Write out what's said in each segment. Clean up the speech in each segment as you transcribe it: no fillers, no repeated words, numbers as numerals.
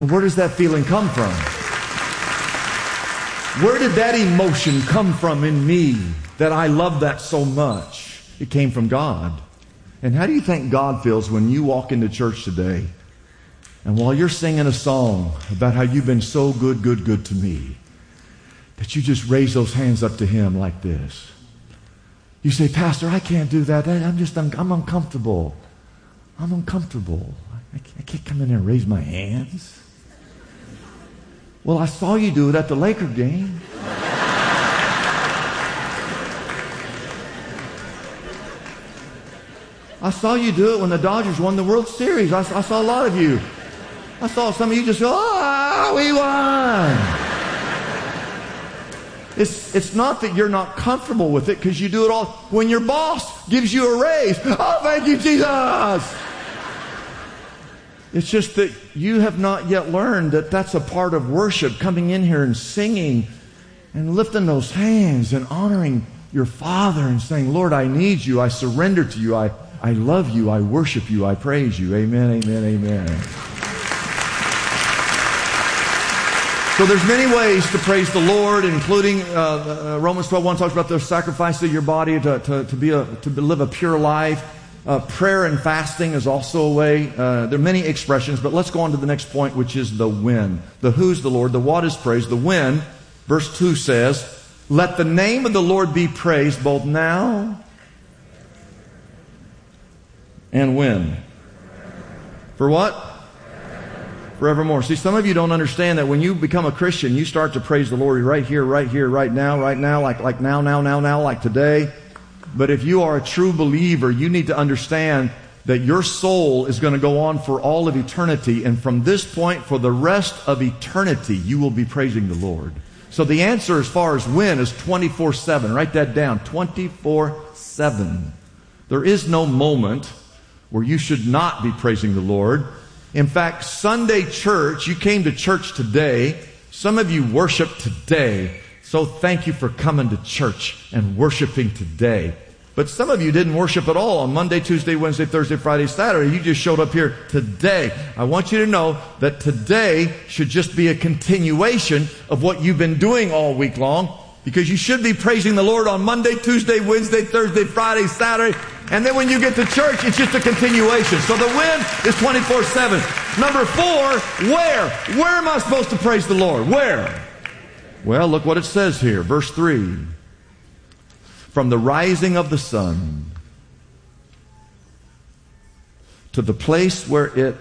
Where does that feeling come from? Where did that emotion come from in me that I love that so much? It came from God. And how do you think God feels when you walk into church today and while you're singing a song about how you've been so good to me, that you just raise those hands up to Him like this? You say, Pastor, I can't do that. I'm uncomfortable. I'm uncomfortable. I can't come in there and raise my hands. Well, I saw you do it at the Laker game. I saw you do it when the Dodgers won the World Series. I saw a lot of you. I saw some of you just go, we won. It's not that you're not comfortable with it, because you do it all. When your boss gives you a raise, oh, thank you, Jesus. It's just that you have not yet learned that that's a part of worship, coming in here and singing and lifting those hands and honoring your Father and saying, Lord, I need you. I surrender to you. I love you. I worship you. I praise you. Amen, amen, amen. So there's many ways to praise the Lord, including Romans 12:1 talks about the sacrifice of your body to live a pure life. Prayer and fasting is also a way. There are many expressions, but let's go on to the next point, which is the when. The who's the Lord, the what is praise, the when. Verse 2 says, let the name of the Lord be praised both now and when. For what? Forevermore. See, some of you don't understand that when you become a Christian, you start to praise the Lord right here, right now, like now, like today. But if you are a true believer, you need to understand that your soul is going to go on for all of eternity. And from this point, for the rest of eternity, you will be praising the Lord. So the answer as far as when is 24/7. Write that down. 24/7. There is no moment where you should not be praising the Lord. In fact, Sunday church, you came to church today. Some of you worship today. So thank you for coming to church and worshiping today. But some of you didn't worship at all on Monday, Tuesday, Wednesday, Thursday, Friday, Saturday. You just showed up here today. I want you to know that today should just be a continuation of what you've been doing all week long, because you should be praising the Lord on Monday, Tuesday, Wednesday, Thursday, Friday, Saturday. And then when you get to church, it's just a continuation. So the when is 24/7. Number 4, where? Where am I supposed to praise the Lord? Where? Well, look what it says here. Verse 3. From the rising of the sun to the place where it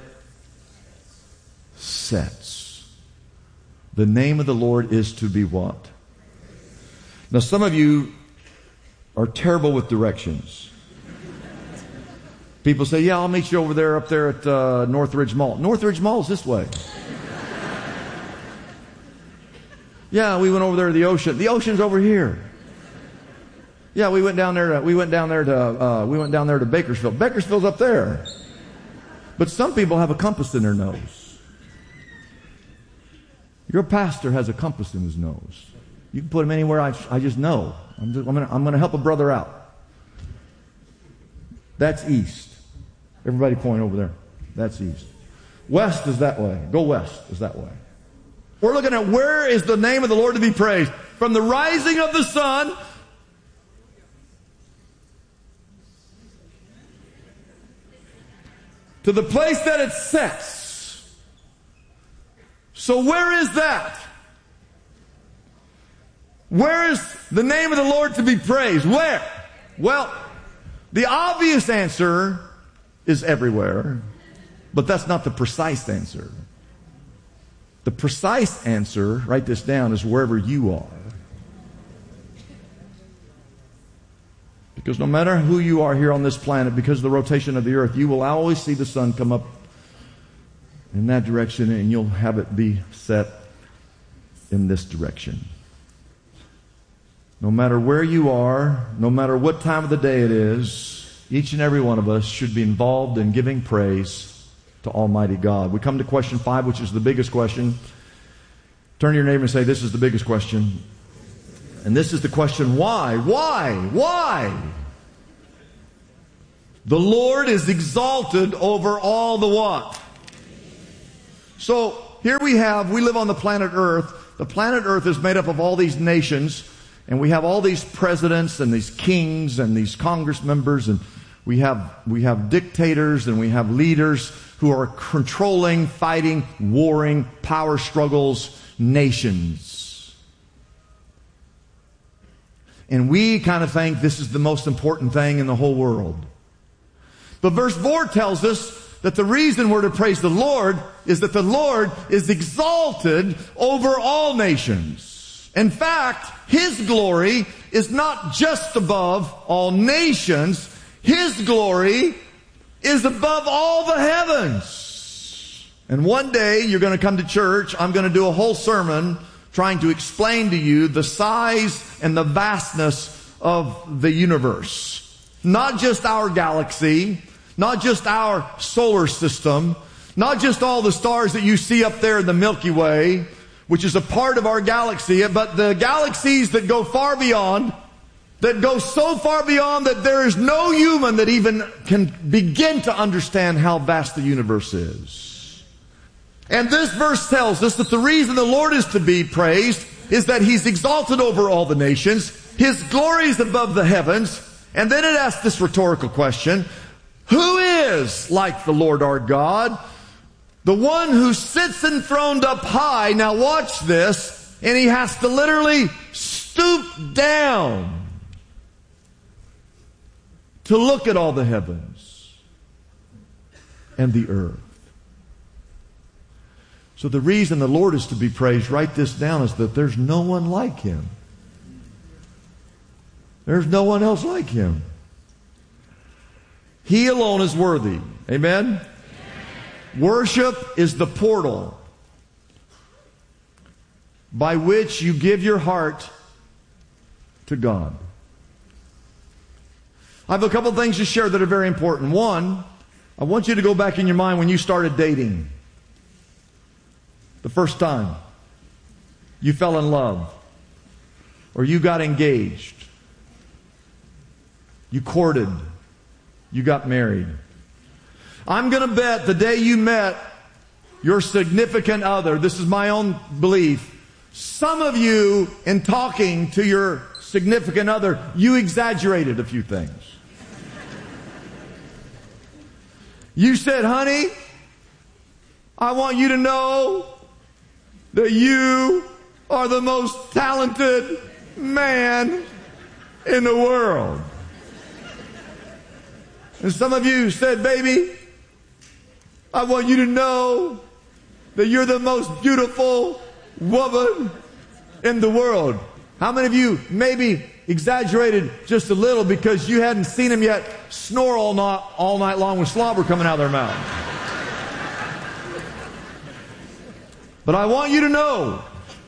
sets, the name of the Lord is to be what? Now, some of you are terrible with directions. People say, yeah, I'll meet you over there, up there at Northridge Mall. Northridge Mall is this way. Yeah, we went over there to the ocean. The ocean's over here. Yeah, we went down there to Bakersfield. Bakersfield's up there. But some people have a compass in their nose. Your pastor has a compass in his nose. You can put him anywhere. I just know. I'm going to help a brother out. That's east. Everybody point over there. That's east. West is that way. Go west is that way. We're looking at where is the name of the Lord to be praised. From the rising of the sun to the place that it sets. So where is that? Where is the name of the Lord to be praised? Where? Well, the obvious answer is everywhere, but that's not the precise answer. The precise answer, write this down, is wherever you are. Because no matter who you are here on this planet, because of the rotation of the earth, you will always see the sun come up in that direction, and you'll have it be set in this direction. No matter where you are, no matter what time of the day it is, each and every one of us should be involved in giving praise to Almighty God. We come to question 5, which is the biggest question. Turn to your neighbor and say, this is the biggest question. And this is the question, why? Why? Why? The Lord is exalted over all the what? So, here we live on the planet Earth. The planet Earth is made up of all these nations, and we have all these presidents and these kings and these Congress members, and we have dictators and we have leaders who are controlling, fighting, warring, power struggles, nations. And we kind of think this is the most important thing in the whole world. But verse 4 tells us that the reason we're to praise the Lord is that the Lord is exalted over all nations. In fact, His glory is not just above all nations. His glory is above all the heavens. And one day you're going to come to church. I'm going to do a whole sermon trying to explain to you the size and the vastness of the universe. Not just our galaxy, not just our solar system, not just all the stars that you see up there in the Milky Way, which is a part of our galaxy, but the galaxies that go far beyond, that go so far beyond that there is no human that even can begin to understand how vast the universe is. And this verse tells us that the reason the Lord is to be praised is that He's exalted over all the nations. His glory is above the heavens. And then it asks this rhetorical question: who is like the Lord our God? The one who sits enthroned up high. Now watch this. And He has to literally stoop down to look at all the heavens and the earth. So the reason the Lord is to be praised, write this down, is that there's no one like Him. There's no one else like Him. He alone is worthy. Amen? Worship is the portal by which you give your heart to God. I have a couple things to share that are very important. One, I want you to go back in your mind when you started dating. The first time you fell in love, or you got engaged, you courted, you got married. I'm going to bet the day you met your significant other, this is my own belief, some of you, in talking to your significant other, you exaggerated a few things. You said, honey, I want you to know that you are the most talented man in the world. And some of you said, baby, I want you to know that you're the most beautiful woman in the world. How many of you maybe exaggerated just a little because you hadn't seen them yet snore all night long with slobber coming out of their mouth? But I want you to know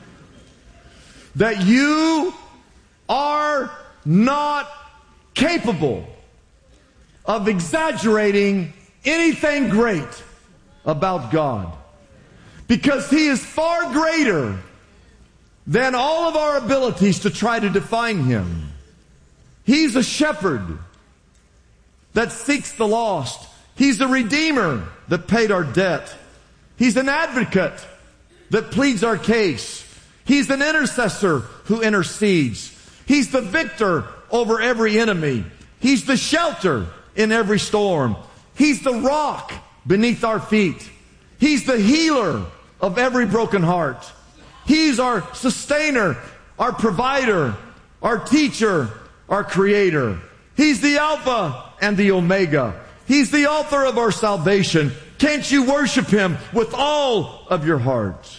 that you are not capable of exaggerating anything great about God, because He is far greater than all of our abilities to try to define Him. He's a shepherd that seeks the lost. He's a redeemer that paid our debt. He's an advocate that pleads our case. He's an intercessor who intercedes. He's the victor over every enemy. He's the shelter in every storm. He's the rock beneath our feet. He's the healer of every broken heart. He's our sustainer, our provider, our teacher, our creator. He's the Alpha and the Omega. He's the author of our salvation. Can't you worship Him with all of your heart?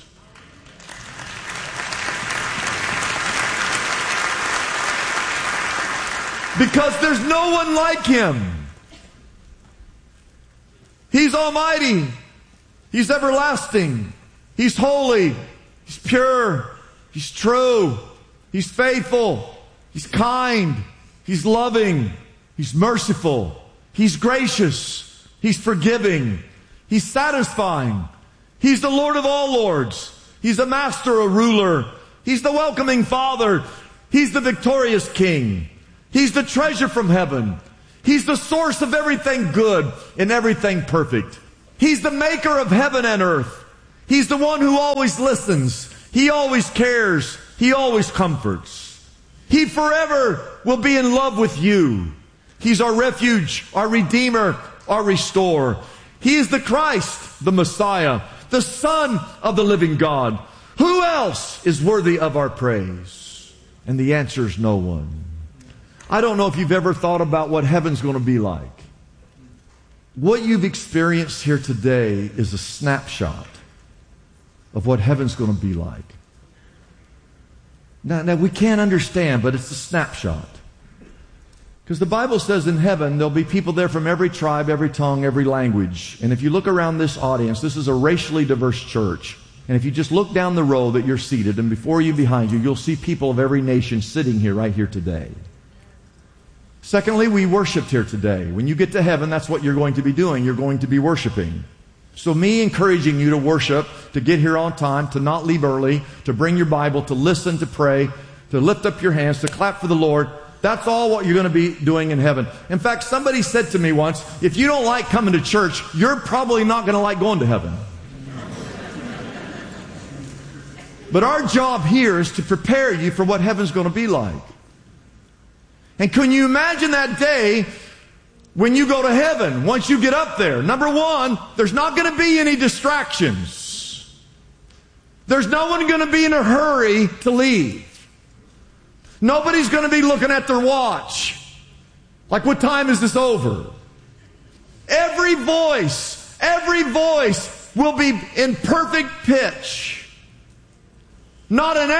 Because there's no one like Him. He's almighty. He's everlasting. He's holy. He's pure. He's true. He's faithful. He's kind. He's loving. He's merciful. He's gracious. He's forgiving. He's satisfying. He's the Lord of all lords. He's a master, a ruler. He's the welcoming Father. He's the victorious King. He's the treasure from heaven. He's the source of everything good and everything perfect. He's the maker of heaven and earth. He's the one who always listens. He always cares. He always comforts. He forever will be in love with you. He's our refuge, our Redeemer, our Restorer. He is the Christ, the Messiah, the Son of the living God. Who else is worthy of our praise? And the answer is no one. I don't know if you've ever thought about what heaven's going to be like. What you've experienced here today is a snapshot of what heaven's going to be like. Now we can't understand, but it's a snapshot. Because the Bible says in heaven, there'll be people there from every tribe, every tongue, every language. And if you look around this audience, this is a racially diverse church. And if you just look down the row that you're seated, and before you, behind you, you'll see people of every nation sitting here, right here today. Secondly, we worshiped here today. When you get to heaven, that's what you're going to be doing. You're going to be worshiping. So me encouraging you to worship, to get here on time, to not leave early, to bring your Bible, to listen, to pray, to lift up your hands, to clap for the Lord, that's all what you're going to be doing in heaven. In fact, somebody said to me once, if you don't like coming to church, you're probably not going to like going to heaven. But our job here is to prepare you for what heaven's going to be like. And can you imagine that day when you go to heaven, once you get up there? Number one, there's not going to be any distractions. There's no one going to be in a hurry to leave. Nobody's going to be looking at their watch. Like, what time is this over? Every voice will be in perfect pitch. Not an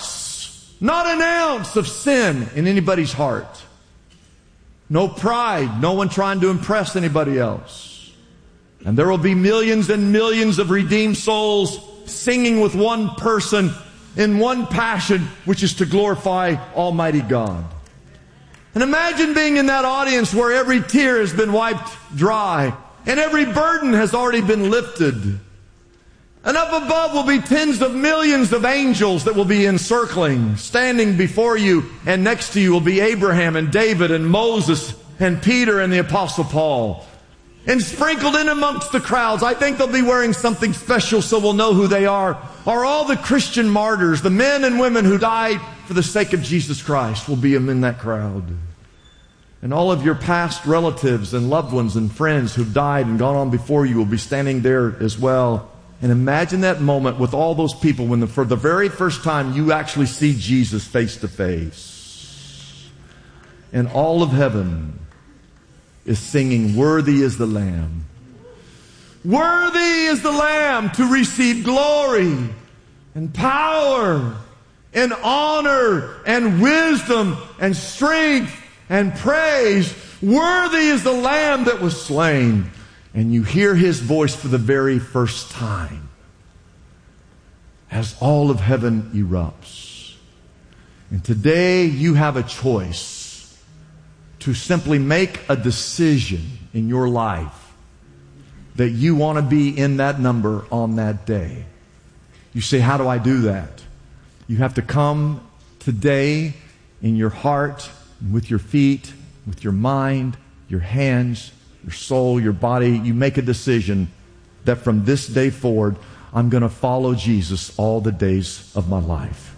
ounce of sin in anybody's heart. No pride, no one trying to impress anybody else. And there will be millions and millions of redeemed souls singing with one person in one passion, which is to glorify Almighty God. And imagine being in that audience where every tear has been wiped dry and every burden has already been lifted. And up above will be tens of millions of angels that will be encircling, standing before you, and next to you will be Abraham and David and Moses and Peter and the Apostle Paul. And sprinkled in amongst the crowds, I think they'll be wearing something special so we'll know who they are all the Christian martyrs, the men and women who died for the sake of Jesus Christ will be in that crowd. And all of your past relatives and loved ones and friends who've died and gone on before you will be standing there as well. And imagine that moment with all those people when for the very first time you actually see Jesus face to face. And all of heaven is singing, "Worthy is the Lamb. Worthy is the Lamb to receive glory and power and honor and wisdom and strength and praise. Worthy is the Lamb that was slain." And you hear His voice for the very first time as all of heaven erupts. And today you have a choice to simply make a decision in your life that you want to be in that number on that day. You say, how do I do that? You have to come today in your heart, with your feet, with your mind, your hands, your soul, your body. You make a decision that from this day forward, I'm going to follow Jesus all the days of my life.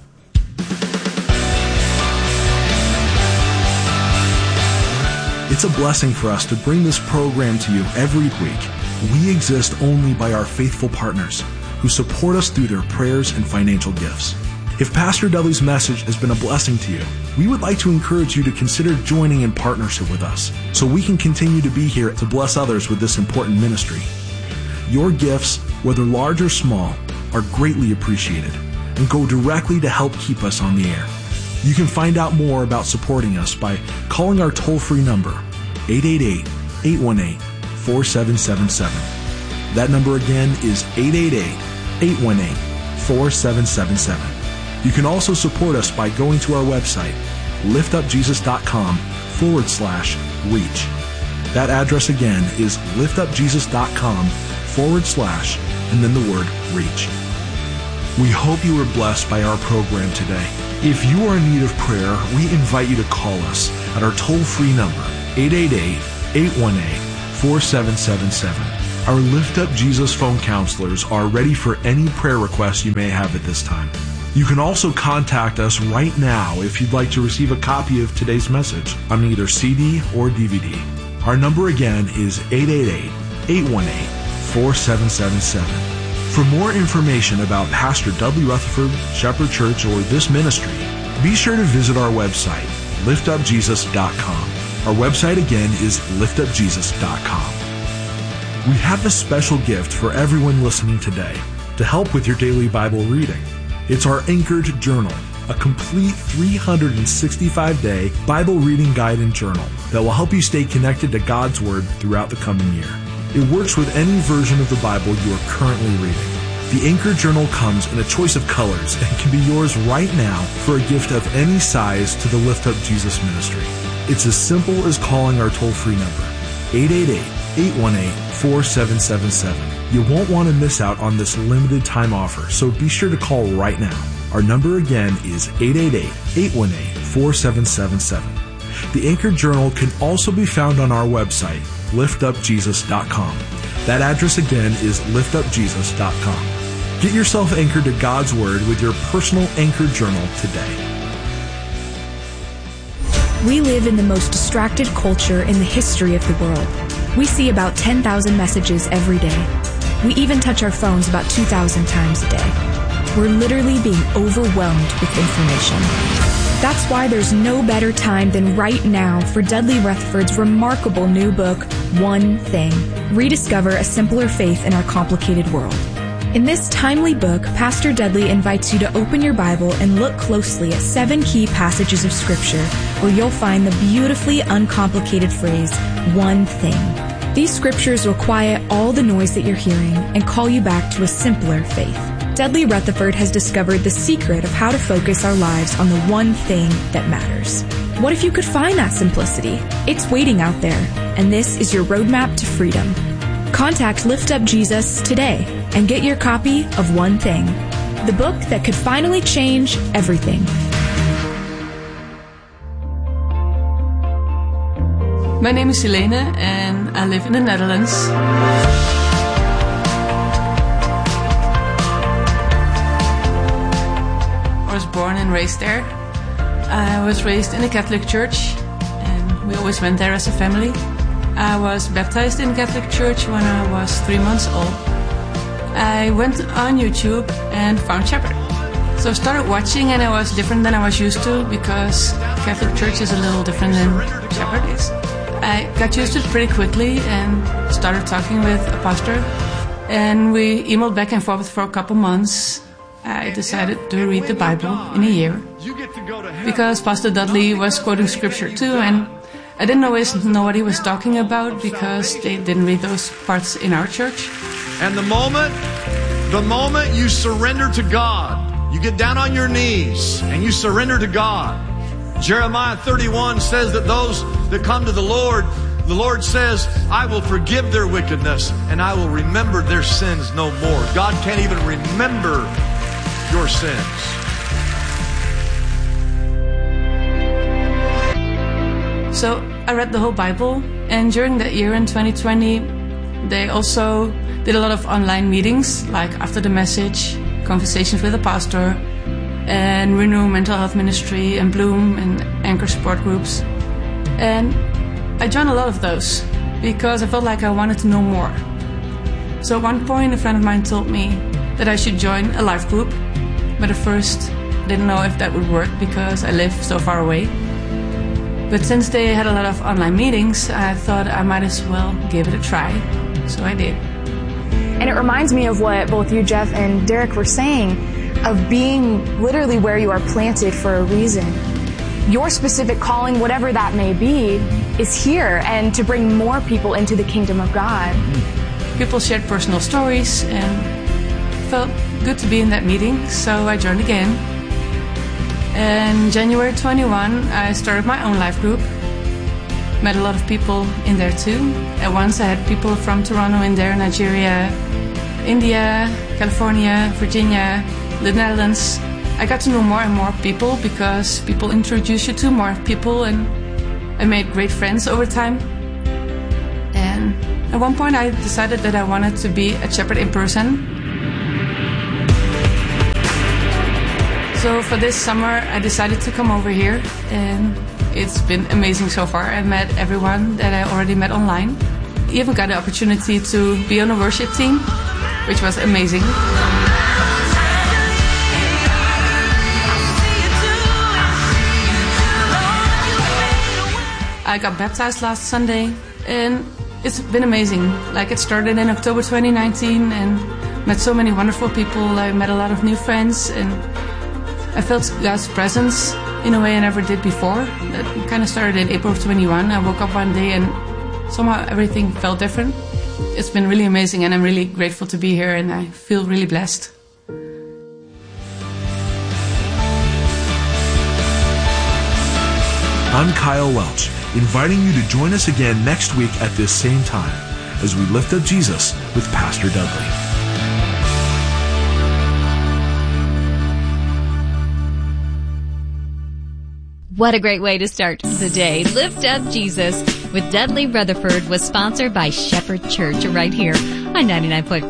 It's a blessing for us to bring this program to you every week. We exist only by our faithful partners who support us through their prayers and financial gifts. If Pastor Dudley's message has been a blessing to you, we would like to encourage you to consider joining in partnership with us so we can continue to be here to bless others with this important ministry. Your gifts, whether large or small, are greatly appreciated and go directly to help keep us on the air. You can find out more about supporting us by calling our toll-free number, 888-818-4777. That number again is 888-818-4777. You can also support us by going to our website, liftupjesus.com/reach. That address again is liftupjesus.com/ and then the word reach. We hope you were blessed by our program today. If you are in need of prayer, we invite you to call us at our toll-free number, 888-818-4777. Our Lift Up Jesus phone counselors are ready for any prayer requests you may have at this time. You can also contact us right now if you'd like to receive a copy of today's message on either CD or DVD. Our number again is 888-818-4777. For more information about Pastor Dudley Rutherford, Shepherd Church, or this ministry, be sure to visit our website, liftupjesus.com. Our website again is liftupjesus.com. We have a special gift for everyone listening today to help with your daily Bible reading. It's our Anchored Journal, a complete 365-day Bible reading guide and journal that will help you stay connected to God's Word throughout the coming year. It works with any version of the Bible you are currently reading. The Anchored Journal comes in a choice of colors and can be yours right now for a gift of any size to the Lift Up Jesus ministry. It's as simple as calling our toll-free number, 888-818-4777. You won't want to miss out on this limited time offer, so be sure to call right now. Our number again is 888-818-4777. The Anchored Journal can also be found on our website, liftupjesus.com. That address again is liftupjesus.com. Get yourself anchored to God's Word with your personal Anchored Journal today. We live in the most distracted culture in the history of the world. We see about 10,000 messages every day. We even touch our phones about 2,000 times a day. We're literally being overwhelmed with information. That's why there's no better time than right now for Dudley Rutherford's remarkable new book, One Thing. Rediscover a simpler faith in our complicated world. In this timely book, Pastor Dudley invites you to open your Bible and look closely at 7 key passages of Scripture where you'll find the beautifully uncomplicated phrase, one thing. These scriptures will quiet all the noise that you're hearing and call you back to a simpler faith. Dudley Rutherford has discovered the secret of how to focus our lives on the one thing that matters. What if you could find that simplicity? It's waiting out there, and this is your roadmap to freedom. Contact Lift Up Jesus today and get your copy of One Thing, the book that could finally change everything. My name is Helene and I live in the Netherlands. I was born and raised there. I was raised in a Catholic church and we always went there as a family. I was baptized in the Catholic church when I was 3 months old. I went on YouTube and found Shepherd. So I started watching and it was different than I was used to because Catholic church is a little different than Shepherd is. I got used to it pretty quickly and started talking with a pastor. And we emailed back and forth for a couple months. I decided to read the Bible in a year because Pastor Dudley was quoting scripture too, and I didn't always know what he was talking about because they didn't read those parts in our church. And the moment you surrender to God, you get down on your knees and you surrender to God. Jeremiah 31 says that those that come to the Lord says, I will forgive their wickedness and I will remember their sins no more. God can't even remember your sins. So I read the whole Bible, and during that year in 2020, they also did a lot of online meetings, like after the message, conversations with the pastor, and Renew Mental Health Ministry, and Bloom, and Anchor support groups. And I joined a lot of those because I felt like I wanted to know more. So at one point, a friend of mine told me that I should join a life group, but at first I didn't know if that would work because I live so far away. But since they had a lot of online meetings, I thought I might as well give it a try. So I did. And it reminds me of what both you, Jeff, and Derek were saying, of being literally where you are planted for a reason. Your specific calling, whatever that may be, is here and to bring more people into the kingdom of God. People shared personal stories and felt good to be in that meeting, so I joined again. And January 21, I started my own life group. Met a lot of people in there too. At once I had people from Toronto in there, Nigeria, India, California, Virginia, the Netherlands. I got to know more and more people because people introduce you to more people, and I made great friends over time. And At one point I decided that I wanted to be a shepherd in person. So for this summer I decided to come over here, and it's been amazing so far. I met everyone that I already met online. Even got the opportunity to be on a worship team, which was amazing. I got baptized last Sunday, and it's been amazing. Like, it started in October 2019 and met so many wonderful people. I met a lot of new friends, and I felt God's presence in a way I never did before. That kind of started in April of 21. I woke up one day and somehow everything felt different. It's been really amazing, and I'm really grateful to be here, and I feel really blessed. I'm Kyle Welch, inviting you to join us again next week at this same time as we lift up Jesus with Pastor Dudley. What a great way to start the day. Lift Up Jesus with Dudley Rutherford was sponsored by Shepherd Church right here on 99.5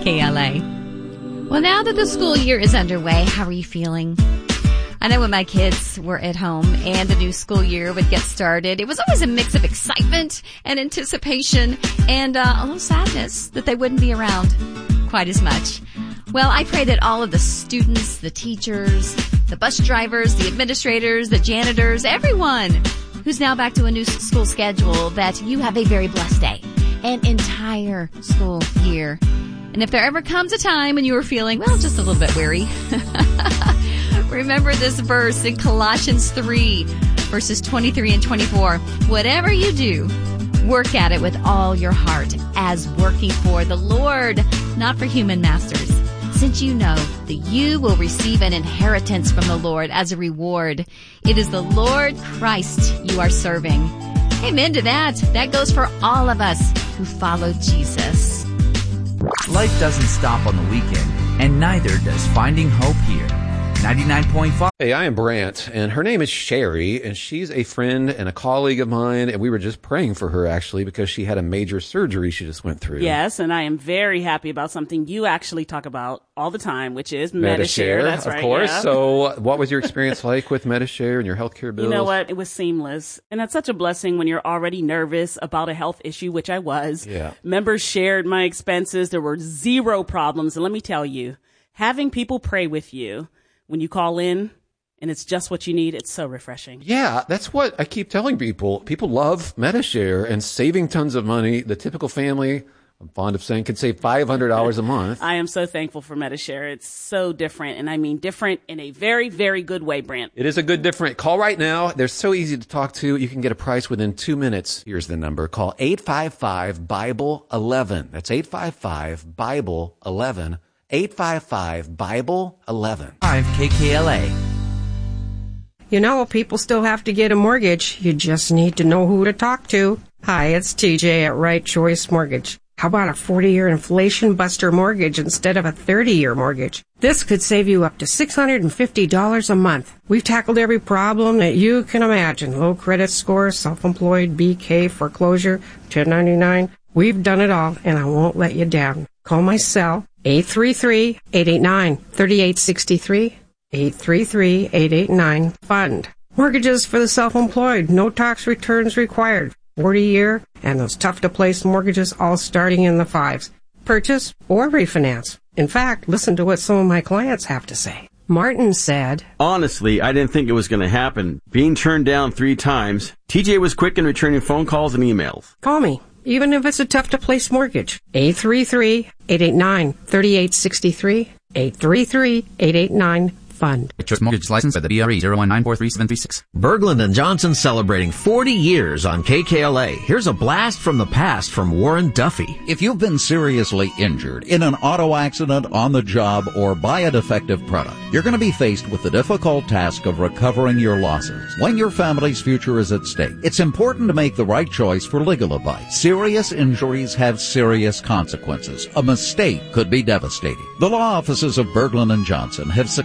KKLA. Well, now that the school year is underway, how are you feeling? I know when my kids were at home and the new school year would get started, it was always a mix of excitement and anticipation and a little sadness that they wouldn't be around quite as much. Well, I pray that all of the students, the teachers, the bus drivers, the administrators, the janitors, everyone who's now back to a new school schedule, that you have a very blessed day, an entire school year. And if there ever comes a time when you are feeling, well, just a little bit weary, remember this verse in Colossians 3, verses 23 and 24. Whatever you do, work at it with all your heart, as working for the Lord, not for human masters, since you know that you will receive an inheritance from the Lord as a reward. It is the Lord Christ you are serving. Amen to that. That goes for all of us who follow Jesus. Life doesn't stop on the weekend, and neither does finding hope here. 99.5. Hey, I am Brant, and her name is Sherry, and she's a friend and a colleague of mine, and we were just praying for her, actually, because she had a major surgery she just went through. Yes, and I am very happy about something you actually talk about all the time, which is Medi-Share. That's right, of course. Yeah. So what was your experience like with Medi-Share and your healthcare bills? You know what? It was seamless. And that's such a blessing when you're already nervous about a health issue, which I was. Yeah. Members shared my expenses. There were zero problems. And let me tell you, having people pray with you when you call in and it's just what you need, it's so refreshing. Yeah, that's what I keep telling people. People love Medi-Share and saving tons of money. The typical family, I'm fond of saying, could save $500 a month. I am so thankful for Medi-Share. It's so different, and I mean different in a very, very good way, Brant. It is a good different. Call right now. They're so easy to talk to. You can get a price within 2 minutes. Here's the number. Call 855-BIBLE-11. That's 855-BIBLE-11. 855-BIBLE-11. 5 KKLA. You know, people still have to get a mortgage. You just need to know who to talk to. Hi, it's TJ at Right Choice Mortgage. How about a 40-year inflation buster mortgage instead of a 30-year mortgage? This could save you up to $650 a month. We've tackled every problem that you can imagine. Low credit score, self-employed, BK, foreclosure, 1099. We've done it all, and I won't let you down. Call my cell, 833-889-3863, 833-889-FUND. Mortgages for the self-employed, no tax returns required, 40-year, and those tough-to-place mortgages all starting in the 5s. Purchase or refinance. In fact, listen to what some of my clients have to say. Martin said, honestly, I didn't think it was going to happen. Being turned down 3 times, TJ was quick in returning phone calls and emails. Call me, even if it's a tough-to-place mortgage. 833-889-3863, 833-889-FUND. Choice Mortgage license by the BRE 019437336. Berglund & Johnson celebrating 40 years on KKLA. Here's a blast from the past from Warren Duffy. If you've been seriously injured in an auto accident, on the job, or by a defective product, you're going to be faced with the difficult task of recovering your losses. When your family's future is at stake, it's important to make the right choice for legal advice. Serious injuries have serious consequences. A mistake could be devastating. The law offices of Berglund & Johnson have successfully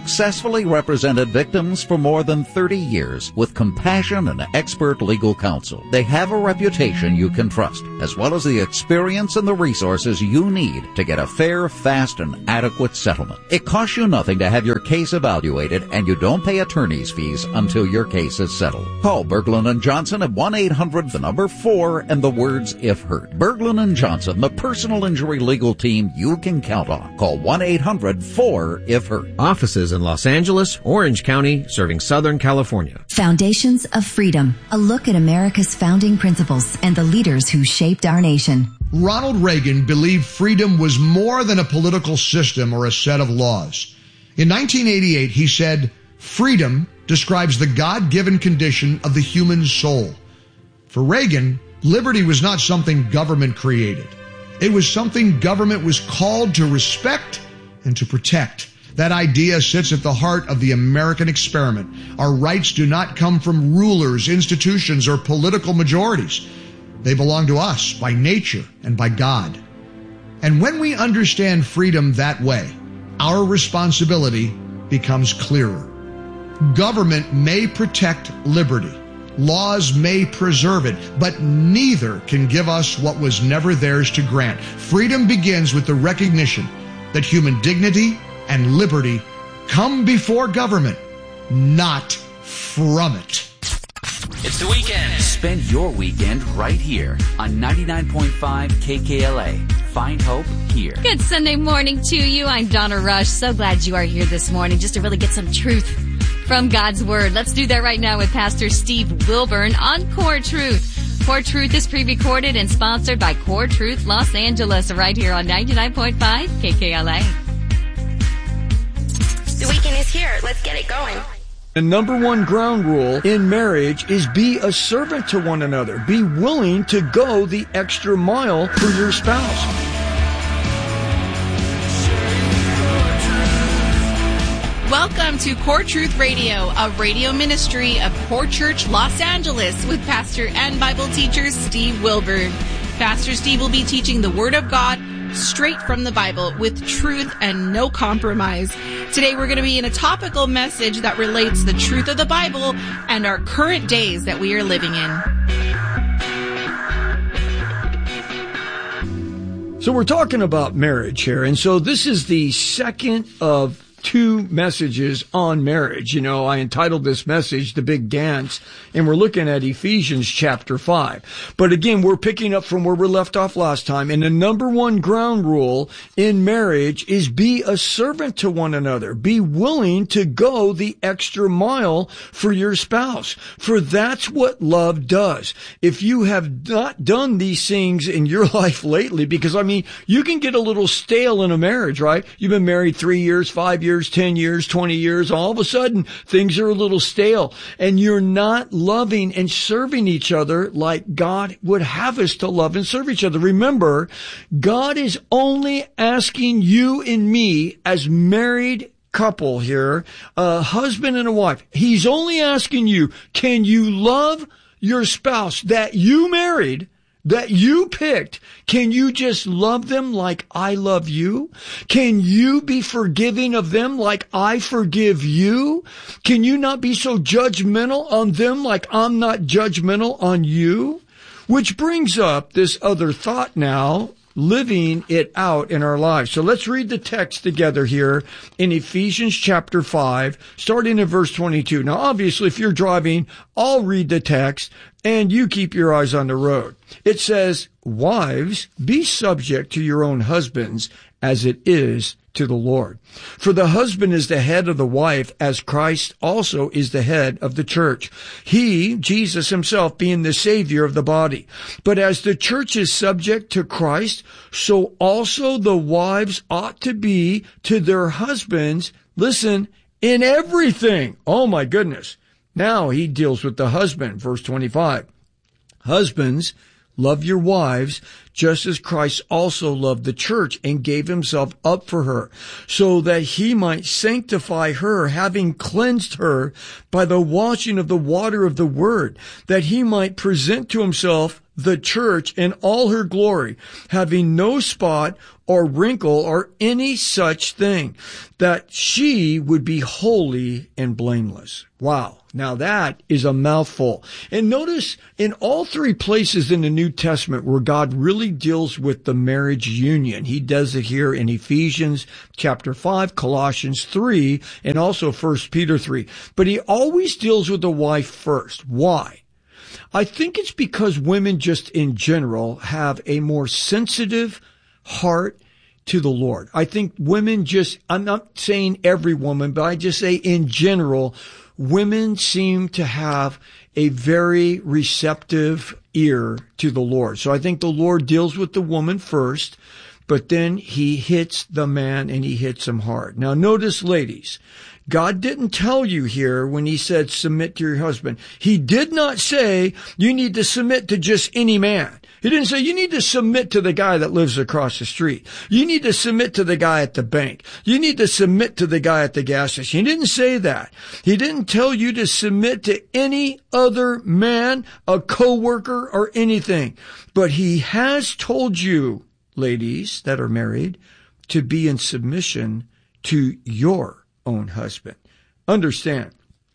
successfully represented victims for more than 30 years with compassion and expert legal counsel. They have a reputation you can trust, as well as the experience and the resources you need to get a fair, fast, and adequate settlement. It costs you nothing to have your case evaluated, and you don't pay attorney's fees until your case is settled. Call Berglund & Johnson at 1-800-4 and the words "if hurt." Berglund & Johnson, the personal injury legal team you can count on. Call 1-800-4-IF-HURT. Offices in Los Angeles, Orange County, serving Southern California. Foundations of Freedom, a look at America's founding principles and the leaders who shaped our nation. Ronald Reagan believed freedom was more than a political system or a set of laws. In 1988, he said, "Freedom describes the God-given condition of the human soul." For Reagan, liberty was not something government created. It was something government was called to respect and to protect. That idea sits at the heart of the American experiment. Our rights do not come from rulers, institutions, or political majorities. They belong to us by nature and by God. And when we understand freedom that way, our responsibility becomes clearer. Government may protect liberty. Laws may preserve it, but neither can give us what was never theirs to grant. Freedom begins with the recognition that human dignity and liberty come before government, not from it. It's the weekend. Spend your weekend right here on 99.5 KKLA. Find hope here. Good Sunday morning to you. I'm Donna Rush. So glad you are here this morning just to really get some truth from God's Word. Let's do that right now with Pastor Steve Wilburn on Core Truth. Core Truth is pre-recorded and sponsored by Core Truth Los Angeles right here on 99.5 KKLA. The weekend is here. Let's get it going. The number one ground rule in marriage is be a servant to one another. Be willing to go the extra mile for your spouse. Welcome to Core Truth Radio, a radio ministry of Core Church Los Angeles with pastor and Bible teacher Steve Wilburn. Pastor Steve will be teaching the Word of God straight from the Bible with truth and no compromise. Today we're going to be in a topical message that relates the truth of the Bible and our current days that we are living in. So we're talking about marriage here, and so this is the second of two messages on marriage. You know, I entitled this message The Big Dance, and we're looking at Ephesians chapter 5. But again, we're picking up from where we left off last time, and the number one ground rule in marriage is be a servant to one another. Be willing to go the extra mile for your spouse, for that's what love does. If you have not done these things in your life lately, because I mean, you can get a little stale in a marriage, right? You've been married 3 years, 5 years, 10 years, 20 years, all of a sudden things are a little stale and you're not loving and serving each other like God would have us to love and serve each other. Remember, God is only asking you and me as married couple here, a husband and a wife. He's only asking you, can you love your spouse that you married, that you picked? Can you just love them like I love you? Can you be forgiving of them like I forgive you? Can you not be so judgmental on them like I'm not judgmental on you? Which brings up this other thought now, living it out in our lives. So let's read the text together here in Ephesians chapter 5, starting in verse 22. Now, obviously, if you're driving, I'll read the text and you keep your eyes on the road. It says, "Wives, be subject to your own husbands as it is to the Lord. For the husband is the head of the wife, as Christ also is the head of the church. He, Jesus himself, being the Savior of the body. But as the church is subject to Christ, so also the wives ought to be to their husbands, listen, in everything." Oh my goodness. Now he deals with the husband, verse 25. "Husbands, love your wives, just as Christ also loved the church and gave himself up for her, so that he might sanctify her, having cleansed her by the washing of the water of the word, that he might present to himself the church in all her glory, having no spot or wrinkle or any such thing, that she would be holy and blameless. Wow. Now that is a mouthful. And notice in all three places in the New Testament where God really deals with the marriage union, he does it here in Ephesians chapter 5, Colossians 3, and also 1 Peter 3. But he always deals with the wife first. Why? I think it's because women just in general have a more sensitive heart to the Lord. I think women just, I'm not saying every woman, but I just say in general, women seem to have a very receptive ear to the Lord. So I think the Lord deals with the woman first, but then he hits the man and he hits him hard. Now notice, ladies, God didn't tell you here when he said submit to your husband. He did not say you need to submit to just any man. He didn't say you need to submit to the guy that lives across the street. You need to submit to the guy at the bank. You need to submit to the guy at the gas station. He didn't say that. He didn't tell you to submit to any other man, a coworker, or anything. But he has told you, ladies that are married, to be in submission to your own husband. Understand,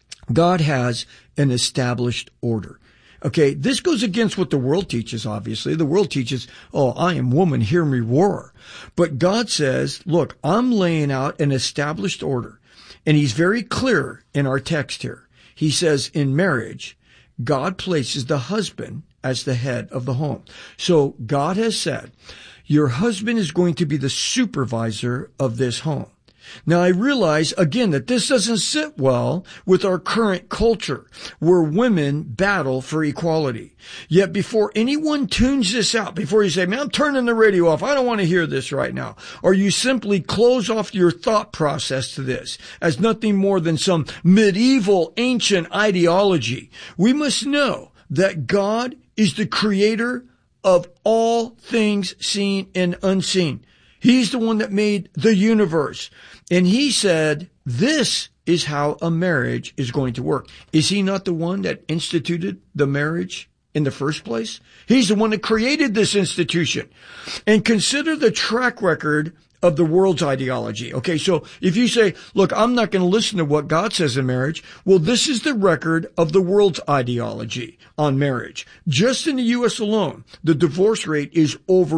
God has an established order. Okay, this goes against what the world teaches, obviously. The world teaches, oh, I am woman, hear me roar. But God says, look, I'm laying out an established order. And he's very clear in our text here. He says in marriage, God places the husband as the head of the home. So God has said, your husband is going to be the supervisor of this home. Now, I realize, again, that this doesn't sit well with our current culture, where women battle for equality. Yet before anyone tunes this out, before you say, man, I'm turning the radio off, I don't want to hear this right now, or you simply close off your thought process to this as nothing more than some medieval, ancient ideology, we must know that God is the creator of all things seen and unseen. He's the one that made the universe. And he said, this is how a marriage is going to work. Is he not the one that instituted the marriage in the first place? He's the one that created this institution. And consider the track record of the world's ideology. Okay, so if you say, look, I'm not going to listen to what God says in marriage, well, this is the record of the world's ideology on marriage. Just in the U.S. alone, the divorce rate is over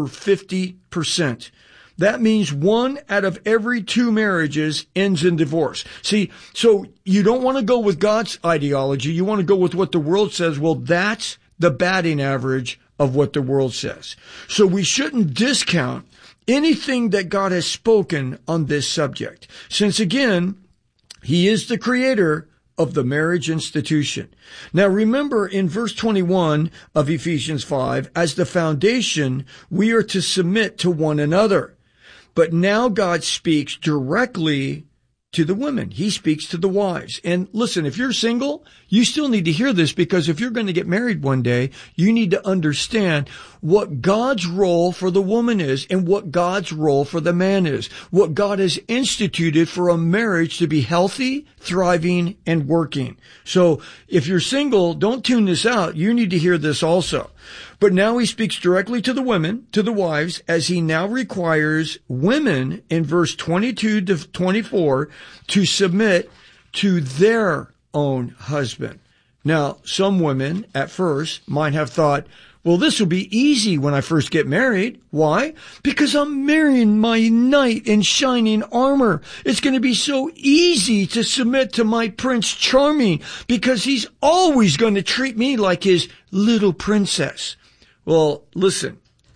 50%. That means 1 out of every 2 marriages ends in divorce. See, so you don't want to go with God's ideology. You want to go with what the world says. Well, that's the batting average of what the world says. So we shouldn't discount anything that God has spoken on this subject, since again, he is the creator of the marriage institution. Now remember in verse 21 of Ephesians 5, as the foundation, we are to submit to one another. But now God speaks directly to the women. He speaks to the wives. And listen, if you're single, you still need to hear this, because if you're going to get married one day, you need to understand what God's role for the woman is and what God's role for the man is. What God has instituted for a marriage to be healthy, thriving, and working. So if you're single, don't tune this out. You need to hear this also. But now he speaks directly to the women, to the wives, as he now requires women in verse 22 to 24 to submit to their own husband. Now, some women at first might have thought, well, this will be easy when I first get married. Why? Because I'm marrying my knight in shining armor. It's going to be so easy to submit to my Prince Charming, because he's always going to treat me like his little princess. Well, listen,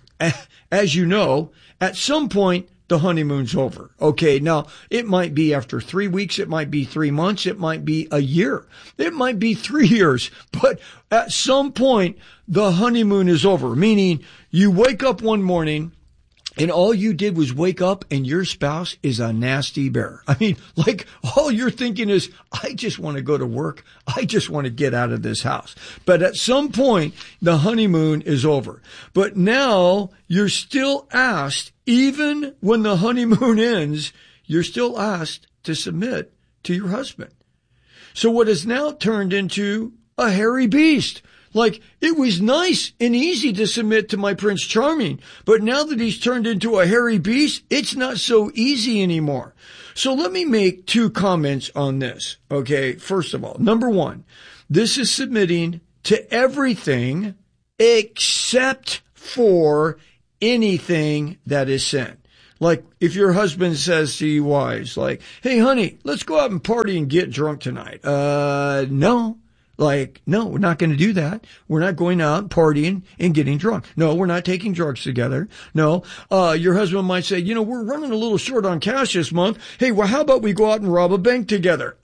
as you know, at some point, the honeymoon's over. Okay, now, it might be after 3 weeks, it might be 3 months, it might be a year, it might be 3 years, but at some point, the honeymoon is over, meaning you wake up one morning and all you did was wake up and your spouse is a nasty bear. I mean, like, all you're thinking is, I just want to go to work. I just want to get out of this house. But at some point, the honeymoon is over. But now you're still asked, even when the honeymoon ends, you're still asked to submit to your husband. So what has now turned into a hairy beast. Like, it was nice and easy to submit to my Prince Charming, but now that he's turned into a hairy beast, it's not so easy anymore. So let me make 2 comments on this. Okay. First of all, number 1, this is submitting to everything except for anything that is sin. Like, if your husband says to you wives, like, hey, honey, let's go out and party and get drunk tonight. No. Like, no, we're not going to do that. We're not going out partying and getting drunk. No, we're not taking drugs together. No. Your husband might say, we're running a little short on cash this month. Hey, well, how about we go out and rob a bank together?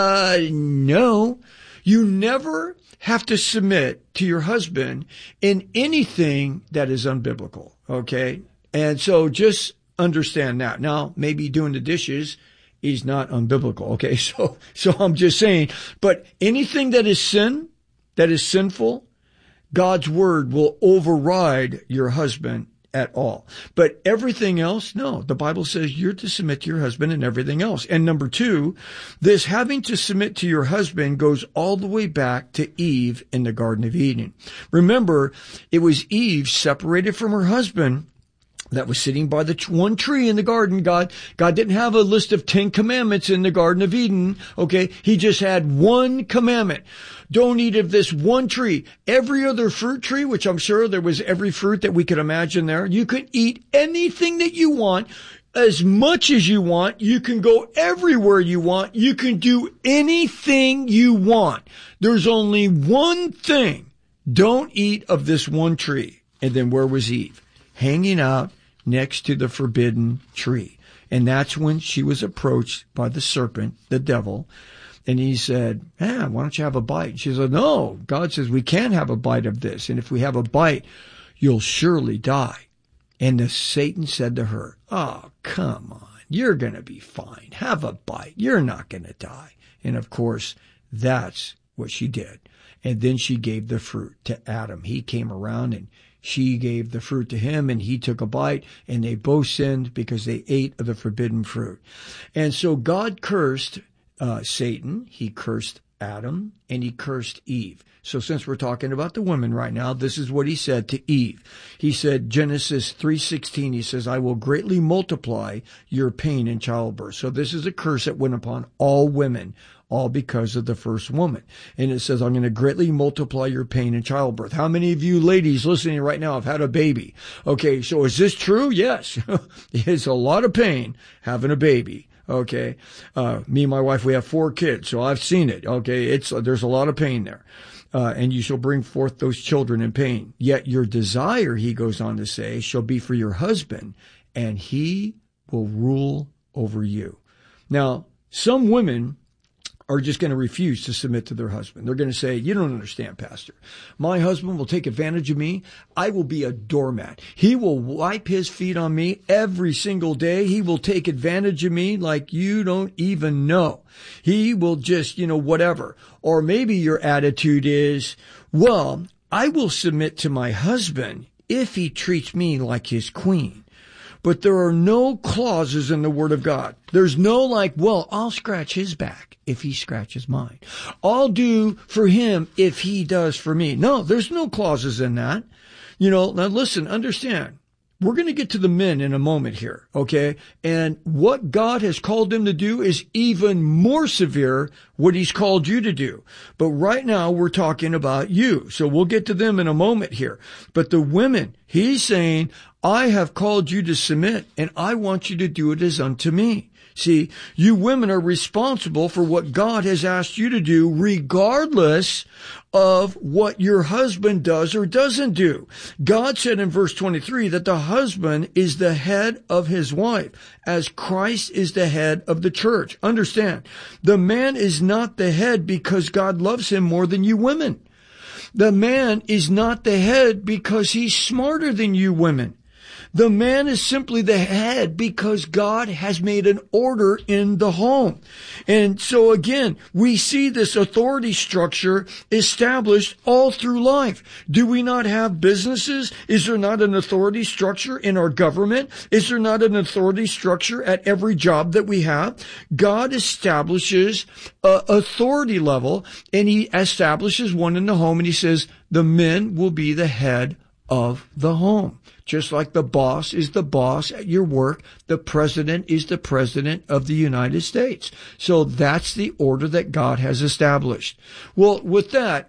No. You never have to submit to your husband in anything that is unbiblical. Okay. And so just understand that. Now, maybe doing the dishes is not unbiblical. Okay. So I'm just saying, but anything that is sin, that is sinful, God's word will override your husband at all. But everything else, no. The Bible says you're to submit to your husband and everything else. And number 2, this having to submit to your husband goes all the way back to Eve in the Garden of Eden. Remember, it was Eve separated from her husband that was sitting by the one tree in the garden. God didn't have a list of 10 commandments in the Garden of Eden. Okay. He just had one commandment. Don't eat of this one tree. Every other fruit tree, which I'm sure there was every fruit that we could imagine there. You can eat anything that you want, as much as you want. You can go everywhere you want. You can do anything you want. There's only one thing. Don't eat of this one tree. And then where was Eve? Hanging out next to the forbidden tree. And that's when she was approached by the serpent, the devil. And he said, why don't you have a bite? And she said, no, God says we can't have a bite of this. And if we have a bite, you'll surely die. And Satan said to her, oh, come on. You're going to be fine. Have a bite. You're not going to die. And of course, that's what she did. And then she gave the fruit to Adam. He came around and she gave the fruit to him, and he took a bite, and they both sinned because they ate of the forbidden fruit. And so God cursed Satan, he cursed Adam, and he cursed Eve. So since we're talking about the women right now, this is what he said to Eve. He said, Genesis 3:16, he says, I will greatly multiply your pain in childbirth. So this is a curse that went upon all women, all because of the first woman. And it says, I'm going to greatly multiply your pain in childbirth. How many of you ladies listening right now have had a baby? Okay, so is this true? Yes. It's a lot of pain having a baby. Okay. Me and my wife, we have 4 kids, so I've seen it. Okay. There's a lot of pain there. And you shall bring forth those children in pain. Yet your desire, he goes on to say, shall be for your husband, and he will rule over you. Now, some women are just going to refuse to submit to their husband. They're going to say, you don't understand, Pastor. My husband will take advantage of me. I will be a doormat. He will wipe his feet on me every single day. He will take advantage of me like you don't even know. He will just, whatever. Or maybe your attitude is, well, I will submit to my husband if he treats me like his queen. But there are no clauses in the Word of God. There's no I'll scratch his back if he scratches mine. I'll do for him if he does for me. No, there's no clauses in that. Now listen, understand. We're going to get to the men in a moment here, okay? And what God has called them to do is even more severe what he's called you to do. But right now we're talking about you. So we'll get to them in a moment here. But the women, he's saying, I have called you to submit, and I want you to do it as unto me. See, you women are responsible for what God has asked you to do, regardless of what your husband does or doesn't do. God said in verse 23 that the husband is the head of his wife, as Christ is the head of the church. Understand, the man is not the head because God loves him more than you women. The man is not the head because he's smarter than you women. The man is simply the head because God has made an order in the home. And so again, we see this authority structure established all through life. Do we not have businesses? Is there not an authority structure in our government? Is there not an authority structure at every job that we have? God establishes authority level, and he establishes one in the home, and he says the men will be the head of the home. Just like the boss is the boss at your work, the president is the president of the United States. So that's the order that God has established. Well, with that,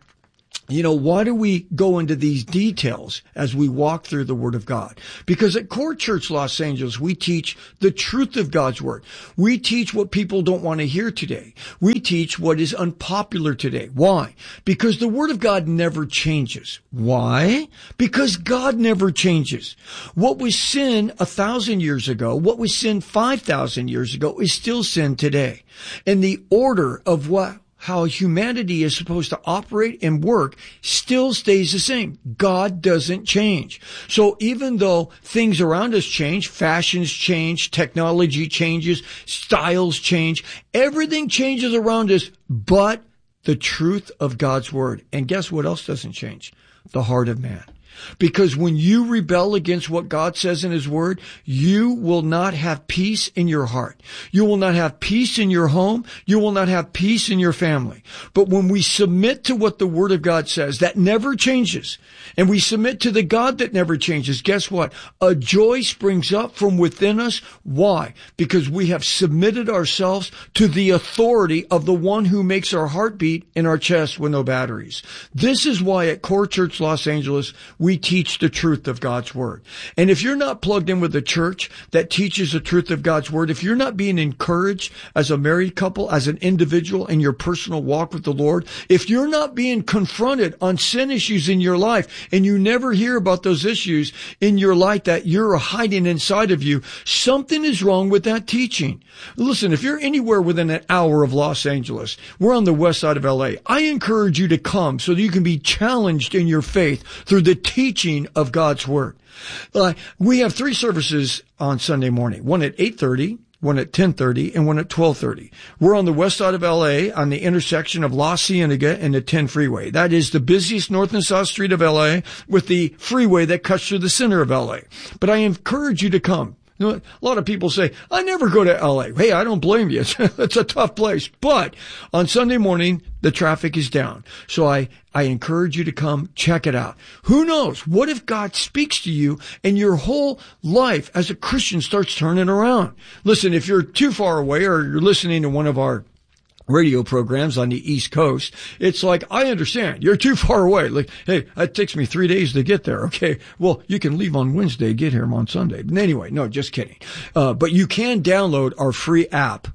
why do we go into these details as we walk through the Word of God? Because at Core Church Los Angeles, we teach the truth of God's Word. We teach what people don't want to hear today. We teach what is unpopular today. Why? Because the Word of God never changes. Why? Because God never changes. What was sin 1,000 years ago, what was sin 5,000 years ago, is still sin today. And the order of how humanity is supposed to operate and work still stays the same. God doesn't change. So even though things around us change, fashions change, technology changes, styles change, everything changes around us but the truth of God's Word. And guess what else doesn't change? The heart of man. Because when you rebel against what God says in His Word, you will not have peace in your heart. You will not have peace in your home. You will not have peace in your family. But when we submit to what the Word of God says, that never changes, and we submit to the God that never changes, guess what? A joy springs up from within us. Why? Because we have submitted ourselves to the authority of the one who makes our heart beat in our chest with no batteries. This is why at Core Church Los Angeles, we teach the truth of God's Word. And if you're not plugged in with a church that teaches the truth of God's Word, if you're not being encouraged as a married couple, as an individual in your personal walk with the Lord, if you're not being confronted on sin issues in your life, and you never hear about those issues in your life that you're hiding inside of you, something is wrong with that teaching. Listen, if you're anywhere within an hour of Los Angeles, we're on the west side of LA, I encourage you to come so that you can be challenged in your faith through the teaching of God's Word. We have 3 services on Sunday morning, one at 8:30, one at 10:30, and one at 12:30. We're on the west side of LA on the intersection of La Cienega and the 10 freeway. That is the busiest north and south street of LA with the freeway that cuts through the center of LA. But I encourage you to come. A lot of people say, I never go to LA. Hey, I don't blame you. It's a tough place. But on Sunday morning, the traffic is down. So I encourage you to come check it out. Who knows? What if God speaks to you and your whole life as a Christian starts turning around? Listen, if you're too far away or you're listening to one of our radio programs on the East Coast, it's like, I understand, you're too far away. Like, hey, it takes me 3 days to get there. Okay, well, you can leave on Wednesday, get here on Sunday. But anyway, no, just kidding. But you can download our free app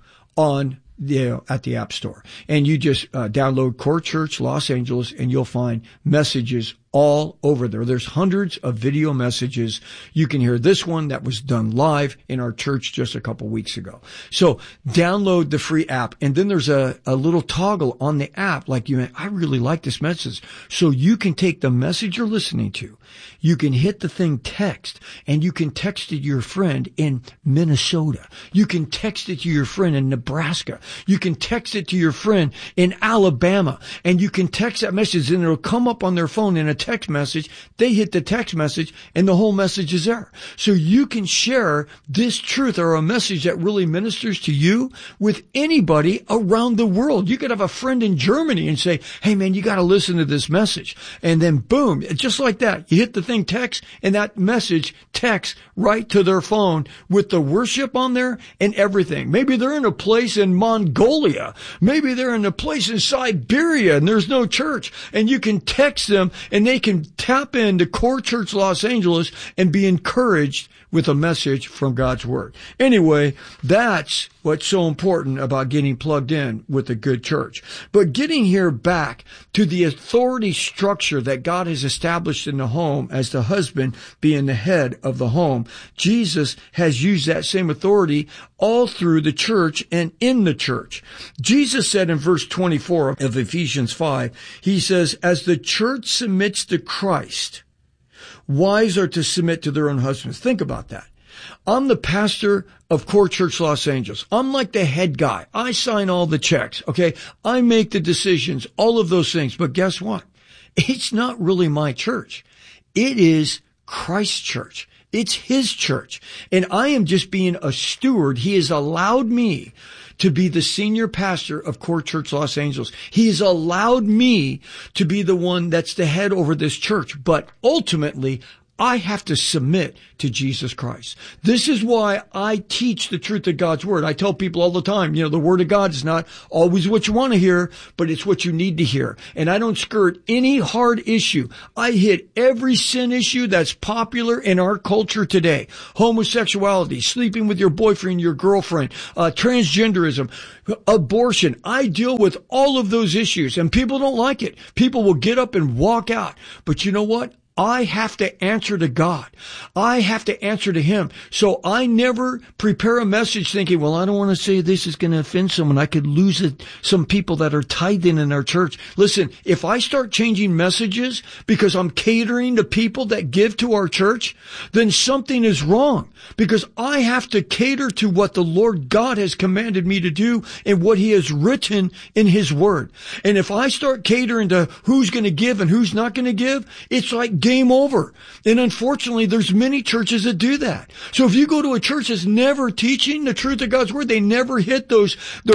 at the App Store. And you just download Core Church Los Angeles, and you'll find messages all over there. There's hundreds of video messages. You can hear this one that was done live in our church just a couple weeks ago. So download the free app, and then there's a little toggle on the app like I really like this message. So you can take the message you're listening to, you can hit the thing text, and you can text it to your friend in Minnesota. You can text it to your friend in Nebraska. You can text it to your friend in Alabama, and you can text that message, and it'll come up on their phone in a text message. They hit the text message, and the whole message is there. So you can share this truth or a message that really ministers to you with anybody around the world. You could have a friend in Germany and say, hey man, you got to listen to this message. And then boom, just like that, you hit the thing text, and that message texts right to their phone with the worship on there and everything. Maybe they're in a place in Mongolia. Maybe they're in a place in Siberia and there's no church, and you can text them and they can tap into Core Church Los Angeles and be encouraged with a message from God's Word. Anyway, that's what's so important about getting plugged in with a good church. But getting here back to the authority structure that God has established in the home as the husband being the head of the home, Jesus has used that same authority all through the church and in the church. Jesus said in verse 24 of Ephesians 5, he says, as the church submits to Christ, wives are to submit to their own husbands. Think about that. I'm the pastor of Core Church Los Angeles. I'm like the head guy. I sign all the checks, okay? I make the decisions, all of those things. But guess what? It's not really my church. It is Christ's church. It's his church. And I am just being a steward. He has allowed me to be the senior pastor of Core Church Los Angeles. He has allowed me to be the one that's the head over this church. But ultimately, I have to submit to Jesus Christ. This is why I teach the truth of God's word. I tell people all the time, the word of God is not always what you want to hear, but it's what you need to hear. And I don't skirt any hard issue. I hit every sin issue that's popular in our culture today. Homosexuality, sleeping with your boyfriend, your girlfriend, transgenderism, abortion. I deal with all of those issues, and people don't like it. People will get up and walk out. But you know what? I have to answer to God. I have to answer to him. So I never prepare a message thinking, well, I don't want to say this is going to offend someone. I could lose some people that are tithing in our church. Listen, if I start changing messages because I'm catering to people that give to our church, then something is wrong, because I have to cater to what the Lord God has commanded me to do and what he has written in his word. And if I start catering to who's going to give and who's not going to give, it's like game over. And unfortunately, there's many churches that do that. So if you go to a church that's never teaching the truth of God's word, they never hit those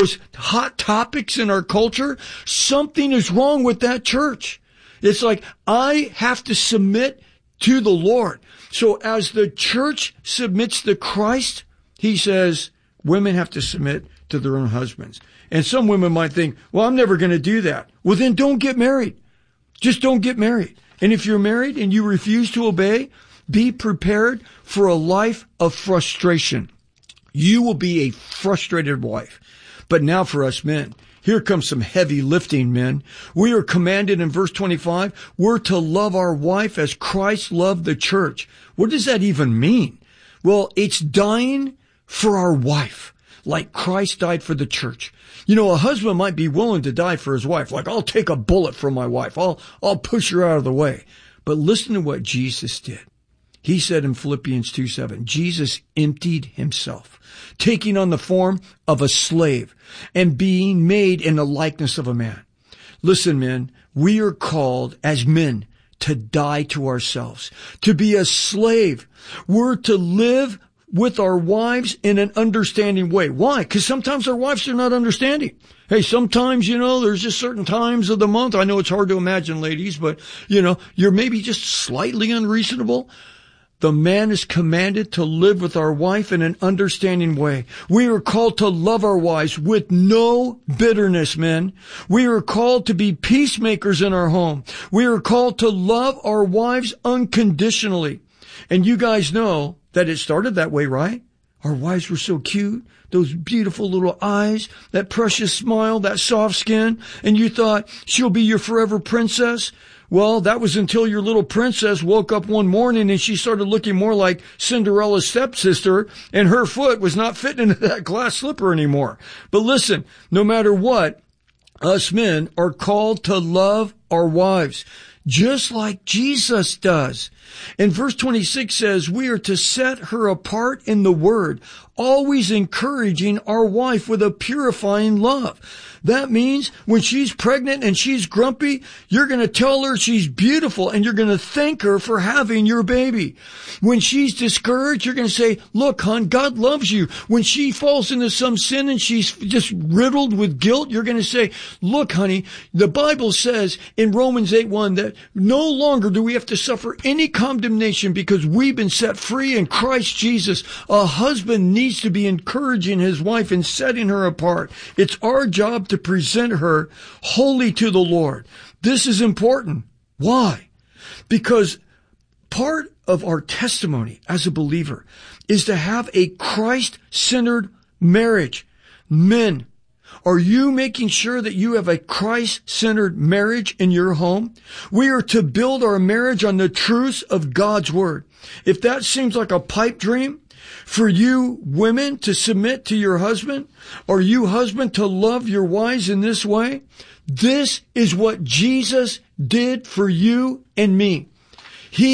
hot topics in our culture, something is wrong with that church. It's like, I have to submit to the Lord. So as the church submits to Christ, he says women have to submit to their own husbands. And some women might think, well, I'm never going to do that. Well, then don't get married. Just don't get married. And if you're married and you refuse to obey, be prepared for a life of frustration. You will be a frustrated wife. But now for us men, here comes some heavy lifting, men. We are commanded in verse 25, we're to love our wife as Christ loved the church. What does that even mean? Well, it's dying for our wife, like Christ died for the church. A husband might be willing to die for his wife. Like, I'll take a bullet for my wife. I'll push her out of the way. But listen to what Jesus did. He said in Philippians 2:7, Jesus emptied himself, taking on the form of a slave and being made in the likeness of a man. Listen, men, we are called as men to die to ourselves, to be a slave. We're to live with our wives in an understanding way. Why? Because sometimes our wives are not understanding. Hey, sometimes, there's just certain times of the month. I know it's hard to imagine, ladies, but, you're maybe just slightly unreasonable. The man is commanded to live with our wife in an understanding way. We are called to love our wives with no bitterness, men. We are called to be peacemakers in our home. We are called to love our wives unconditionally. And you guys know that it started that way, right? Our wives were so cute, those beautiful little eyes, that precious smile, that soft skin, and you thought she'll be your forever princess. Well, that was until your little princess woke up one morning and she started looking more like Cinderella's stepsister, and her foot was not fitting into that glass slipper anymore. But listen, no matter what, us men are called to love our wives, just like Jesus does. And verse 26 says, we are to set her apart in the word, always encouraging our wife with a purifying love. That means when she's pregnant and she's grumpy, you're going to tell her she's beautiful and you're going to thank her for having your baby. When she's discouraged, you're going to say, look, hon, God loves you. When she falls into some sin and she's just riddled with guilt, you're going to say, look, honey, the Bible says in Romans 8:1 that no longer do we have to suffer any condemnation because we've been set free in Christ Jesus. A husband needs to be encouraging his wife and setting her apart. It's our job to present her wholly to the Lord. This is important. Why? Because part of our testimony as a believer is to have a Christ-centered marriage. Men, are you making sure that you have a Christ-centered marriage in your home? We are to build our marriage on the truths of God's word. If that seems like a pipe dream for you women to submit to your husband, or you husband to love your wives in this way, this is what Jesus did for you and me. He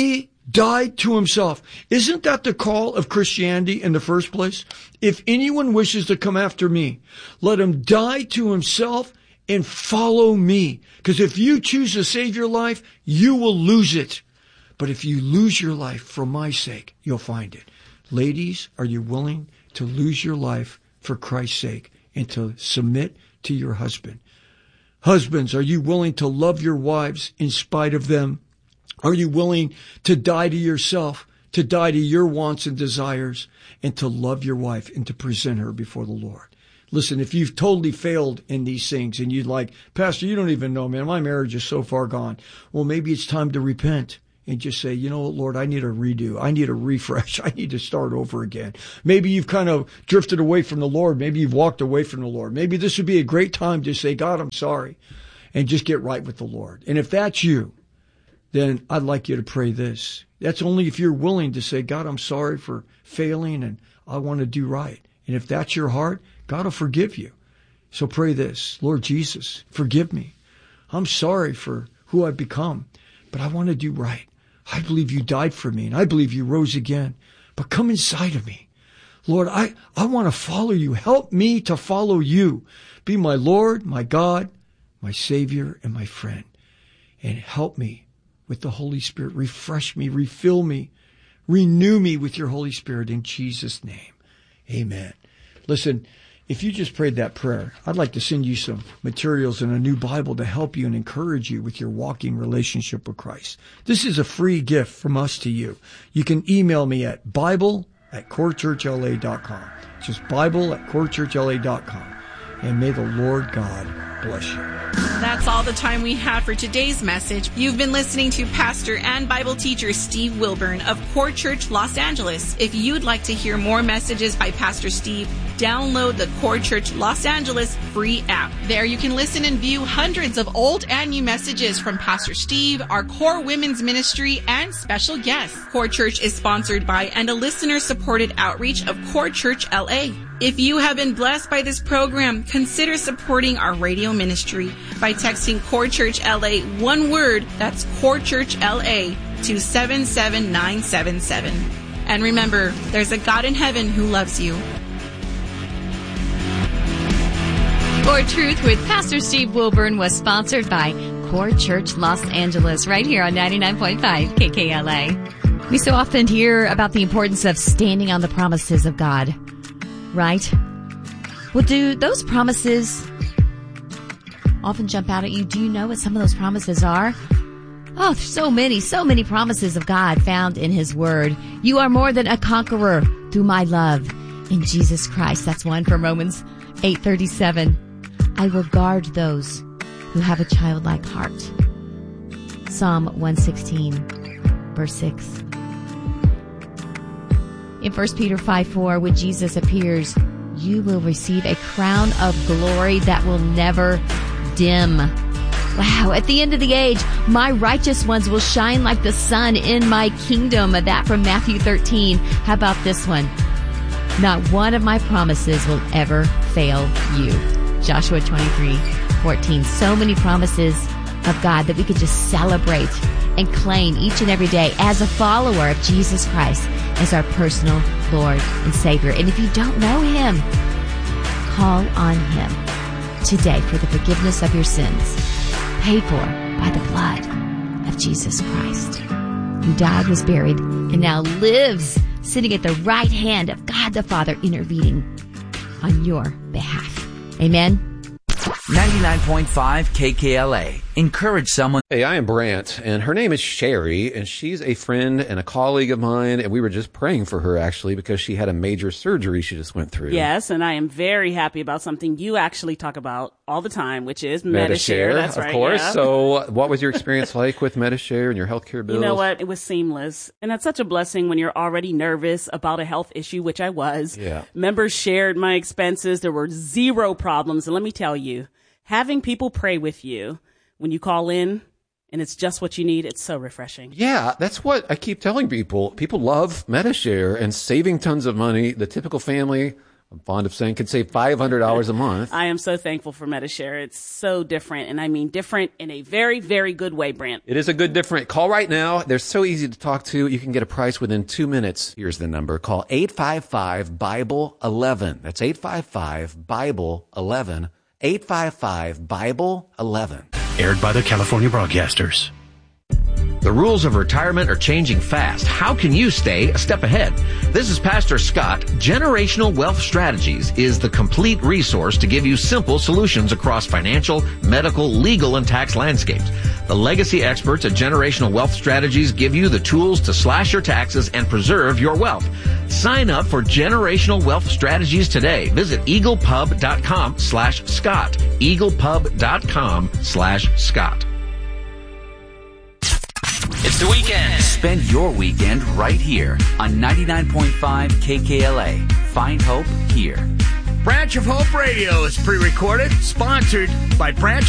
died to himself. Isn't that the call of Christianity in the first place? If anyone wishes to come after me, let him die to himself and follow me. Because if you choose to save your life, you will lose it. But if you lose your life for my sake, you'll find it. Ladies, are you willing to lose your life for Christ's sake and to submit to your husband? Husbands, are you willing to love your wives in spite of them? Are you willing to die to yourself, to die to your wants and desires, and to love your wife and to present her before the Lord? Listen, if you've totally failed in these things and you'd like, Pastor, you don't even know, man, my marriage is so far gone. Well, maybe it's time to repent and just say, you know what, Lord, I need a redo. I need a refresh. I need to start over again. Maybe you've kind of drifted away from the Lord. Maybe you've walked away from the Lord. Maybe this would be a great time to say, God, I'm sorry, and just get right with the Lord. And if that's you, then I'd like you to pray this. That's only if you're willing to say, God, I'm sorry for failing and I want to do right. And if that's your heart, God will forgive you. So pray this. Lord Jesus, forgive me. I'm sorry for who I've become, but I want to do right. I believe you died for me and I believe you rose again, but come inside of me. Lord, I want to follow you. Help me to follow you. Be my Lord, my God, my Savior, and my friend. And help me with the Holy Spirit. Refresh me, refill me, renew me with your Holy Spirit in Jesus' name. Amen. Listen, if you just prayed that prayer, I'd like to send you some materials and a new Bible to help you and encourage you with your walking relationship with Christ. This is a free gift from us to you. You can email me at bible@corechurchla.com. Just bible@corechurchla.com. And may the Lord God bless you. That's all the time we have for today's message. You've been listening to pastor and Bible teacher Steve Wilburn of Core Church Los Angeles. If you'd like to hear more messages by Pastor Steve, download the Core Church Los Angeles free app. There you can listen and view hundreds of old and new messages from Pastor Steve, our Core Women's Ministry, and special guests. Core Church is sponsored by and a listener-supported outreach of Core Church LA. If you have been blessed by this program, consider supporting our radio ministry by texting Core Church LA one word, that's Core Church LA, to 77977. And remember, there's a God in heaven who loves you. Core Truth with Pastor Steve Wilburn was sponsored by Core Church Los Angeles, right here on 99.5 KKLA. We so often hear about the importance of standing on the promises of God, right? Well, do those promises often jump out at you? Do you know what some of those promises are? Oh, there's so many promises of God found in His Word. You are more than a conqueror through my love in Jesus Christ. That's one from Romans 8:37. I will guard those who have a childlike heart. Psalm 116, verse 6. In 1 Peter 5:4, when Jesus appears, you will receive a crown of glory that will never dim. Wow, at the end of the age, my righteous ones will shine like the sun in my kingdom. That from Matthew 13. How about this one? Not one of my promises will ever fail you. Joshua 23:14. So many promises of God that we could just celebrate and claim each and every day as a follower of Jesus Christ as our personal Lord and Savior. And if you don't know Him, call on Him today for the forgiveness of your sins, paid for by the blood of Jesus Christ, who died, was buried, and now lives sitting at the right hand of God the Father, intervening on your behalf. Amen. 99.5 KKLA. Encourage someone. Hey, I am Brant, and her name is Sherry, and she's a friend and a colleague of mine, and we were just praying for her, actually, because she had a major surgery she just went through. Yes, and I am very happy about something you actually talk about all the time, which is Medi-Share. That's right, of course. Yeah. So what was your experience like with Medi-Share and your healthcare bills? You know what? It was seamless. And that's such a blessing when you're already nervous about a health issue, which I was. Yeah. Members shared my expenses. There were zero problems. And let me tell you, having people pray with you when you call in and it's just what you need, it's so refreshing. Yeah, that's what I keep telling people. People love Medi-Share and saving tons of money. The typical family, I'm fond of saying, can save $500 a month. I am so thankful for Medi-Share. It's so different, and I mean different in a very, very good way, Brant. It is a good different. Call right now. They're so easy to talk to. You can get a price within 2 minutes. Here's the number. Call 855-BIBLE-11. That's 855-BIBLE-11. 855-BIBLE-11. Aired by the California Broadcasters. The rules of retirement are changing fast. How can you stay a step ahead? This is Pastor Scott. Generational Wealth Strategies is the complete resource to give you simple solutions across financial, medical, legal, and tax landscapes. The legacy experts at Generational Wealth Strategies give you the tools to slash your taxes and preserve your wealth. Sign up for Generational Wealth Strategies today. Visit eaglepub.com/Scott. eaglepub.com/Scott. It's the weekend. Spend your weekend right here on 99.5 KKLA. Find hope here. Branch of Hope Radio is pre-recorded, sponsored by Branch